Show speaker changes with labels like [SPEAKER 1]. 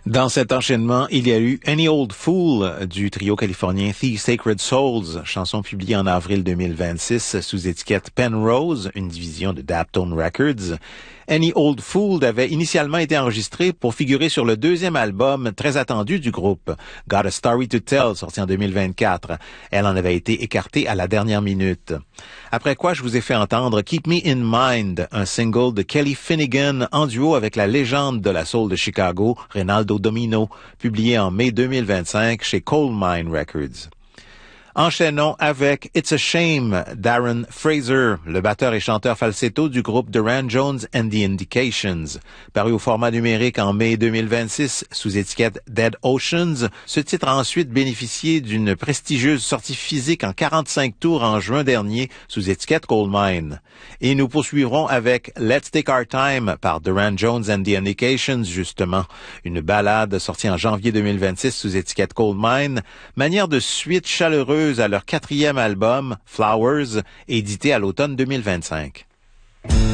[SPEAKER 1] Dans cet enchaînement, il y a eu Any Old Fool du trio californien The Sacred Souls, chanson publiée en avril 2026 sous étiquette Penrose, une division de Daptone Records. Any Old Fool avait initialement été enregistré pour figurer sur le deuxième album très attendu du groupe, Got a Story to Tell, sorti en 2024. Elle en avait été écartée à la dernière minute. Après quoi, je vous ai fait entendre Keep Me in Mind, un single de Kelly Finnegan en duo avec la légende de la soul de Chicago, Renaldo Domino, publié en mai 2025 chez Coal Mine Records. Enchaînons avec It's a Shame d'Aaron Fraser, le batteur et chanteur falsetto du groupe Duran Jones and the Indications. Paru au format numérique en mai 2026 sous étiquette Dead Oceans, ce titre a ensuite bénéficié d'une prestigieuse sortie physique en 45 tours en juin dernier sous étiquette Coal Mine. Et nous poursuivrons avec Let's Take Our Time par Duran Jones and the Indications, justement. Une ballade sortie en janvier 2026 sous étiquette Coal Mine, manière de suite chaleureuse à leur 4e album, Flowers, édité à l'automne 2025.